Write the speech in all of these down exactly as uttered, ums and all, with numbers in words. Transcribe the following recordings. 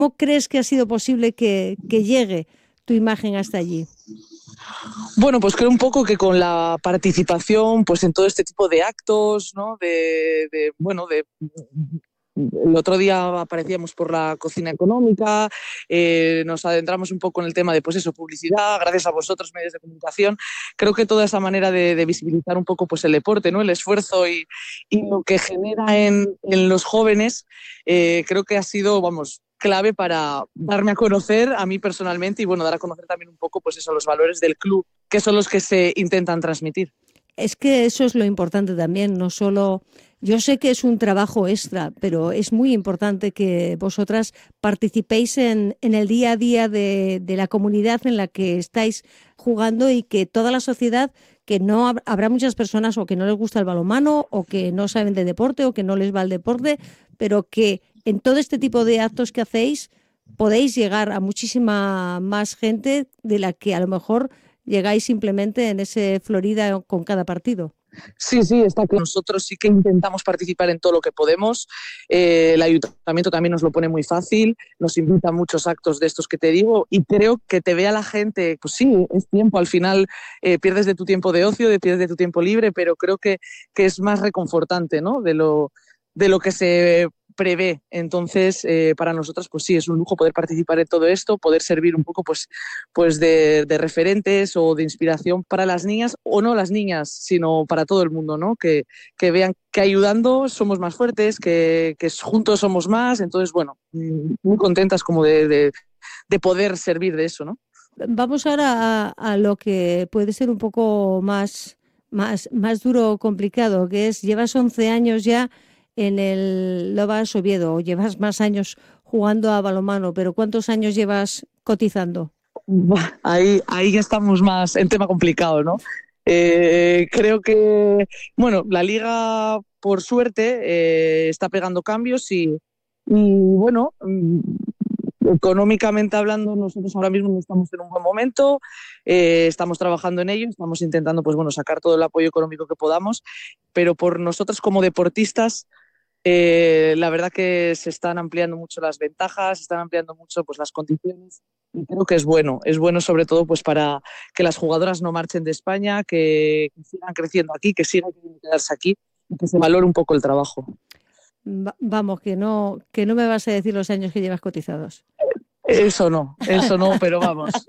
¿Cómo crees que ha sido posible que, que llegue tu imagen hasta allí? Bueno, pues creo un poco que con la participación, pues en todo este tipo de actos, ¿no? De, de bueno, de el otro día aparecíamos por la cocina económica, eh, nos adentramos un poco en el tema de, pues eso, publicidad, gracias a vosotros, medios de comunicación. Creo que toda esa manera de, de visibilizar un poco pues el deporte, ¿no? El esfuerzo y, y lo que genera en, en los jóvenes, eh, creo que ha sido, vamos, clave para darme a conocer a mí personalmente y, bueno, dar a conocer también un poco, pues eso, los valores del club, que son los que se intentan transmitir. Es que eso es lo importante también, no solo, yo sé que es un trabajo extra, pero es muy importante que vosotras participéis en, en el día a día de, de la comunidad en la que estáis jugando y que toda la sociedad, que no hab- habrá muchas personas o que no les gusta el balonmano o que no saben de deporte o que no les va el deporte, pero que en todo este tipo de actos que hacéis podéis llegar a muchísima más gente de la que a lo mejor llegáis simplemente en ese Florida con cada partido. Sí, sí, está claro. Nosotros sí que intentamos participar en todo lo que podemos. Eh, el ayuntamiento también nos lo pone muy fácil, nos invita a muchos actos de estos que te digo y creo que te vea la gente, pues sí, es tiempo, al final eh, pierdes de tu tiempo de ocio, de, pierdes de tu tiempo libre, pero creo que, que es más reconfortante, ¿no? De lo, de lo que se prevé. Entonces, eh, para nosotros, pues sí, es un lujo poder participar en todo esto, poder servir un poco pues, pues de, de referentes o de inspiración para las niñas, o no las niñas, sino para todo el mundo, ¿no? Que, que vean que ayudando somos más fuertes, que, que juntos somos más. Entonces, bueno, muy contentas como de, de, de poder servir de eso, ¿no? Vamos ahora a, a lo que puede ser un poco más, más, más duro o complicado, que es, llevas once años ya en el Lobas Oviedo, o llevas más años jugando a balonmano, pero ¿cuántos años llevas cotizando? Ahí, ahí ya estamos más en tema complicado, ¿no? Eh, creo que, bueno, la liga, por suerte, eh, está pegando cambios y, y bueno, económicamente hablando, nosotros ahora mismo no estamos en un buen momento, eh, estamos trabajando en ello, estamos intentando, pues bueno, sacar todo el apoyo económico que podamos, pero por nosotros como deportistas, eh, la verdad que se están ampliando mucho las ventajas, se están ampliando mucho pues las condiciones y creo que es bueno, es bueno sobre todo pues para que las jugadoras no marchen de España, que, que sigan creciendo aquí, que sigan queriendo quedarse aquí y que se valore un poco el trabajo. Va- vamos, que no, que no me vas a decir los años que llevas cotizados. Eso no, eso no, pero vamos,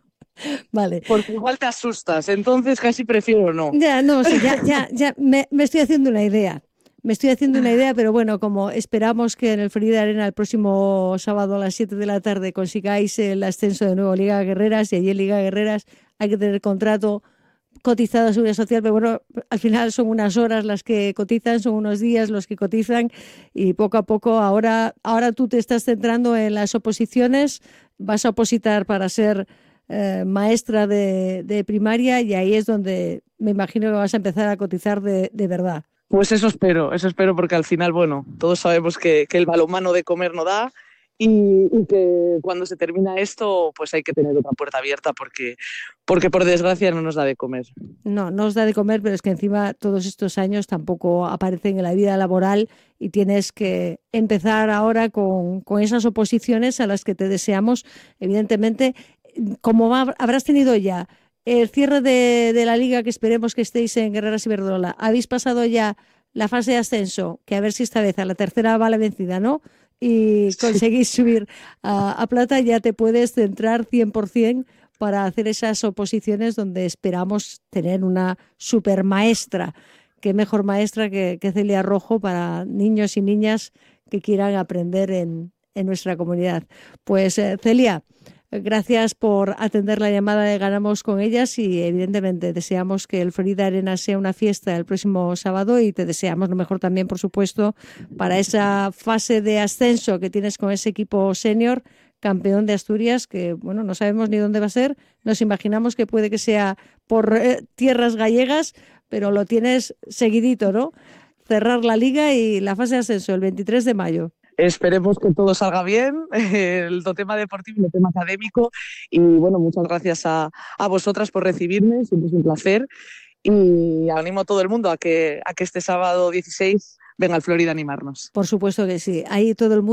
Vale. porque igual te asustas, entonces casi prefiero no. Ya, no, sí, ya, ya, ya me, me estoy haciendo una idea. Me estoy haciendo una idea, pero bueno, como esperamos que en el Florida Arena el próximo sábado a las siete de la tarde consigáis el ascenso de nuevo a Liga Guerreras, y allí en Liga Guerreras hay que tener contrato cotizado a Seguridad Social, pero bueno, al final son unas horas las que cotizan, son unos días los que cotizan, y poco a poco ahora, ahora tú te estás centrando en las oposiciones, vas a opositar para ser eh, maestra de, de primaria, y ahí es donde me imagino que vas a empezar a cotizar de, de verdad. Pues eso espero, eso espero porque al final, bueno, todos sabemos que, que el balonmano de comer no da y, y que cuando se termina esto, pues hay que tener otra puerta abierta porque, porque por desgracia no nos da de comer. No, no os da de comer, pero es que encima todos estos años tampoco aparecen en la vida laboral, y tienes que empezar ahora con, con esas oposiciones a las que te deseamos, evidentemente, como va- habrás tenido ya el cierre de, de la liga, que esperemos que estéis en Guerreras Iberdrola, habéis pasado ya la fase de ascenso, que a ver si esta vez a la tercera va la vencida, ¿no? Y Sí. conseguís subir a, a plata, ya te puedes centrar cien por ciento para hacer esas oposiciones donde esperamos tener una super maestra. Qué mejor maestra que, que Celia Rojo para niños y niñas que quieran aprender en, en nuestra comunidad. Pues eh, Celia, gracias por atender la llamada de Ganamos con ellas, y evidentemente deseamos que el Florida Arena sea una fiesta el próximo sábado, y te deseamos lo mejor también, por supuesto, para esa fase de ascenso que tienes con ese equipo senior, campeón de Asturias, que bueno, no sabemos ni dónde va a ser, nos imaginamos que puede que sea por eh, tierras gallegas, pero lo tienes seguidito, ¿no? Cerrar la liga y la fase de ascenso el veintitrés de mayo. Esperemos que todo salga bien, el tema deportivo y el tema académico. Y bueno, muchas gracias a, a vosotras por recibirme, siempre es un placer. Y animo a todo el mundo a que, a que este sábado dieciséis venga al Florida a animarnos. Por supuesto que sí, ahí todo el mundo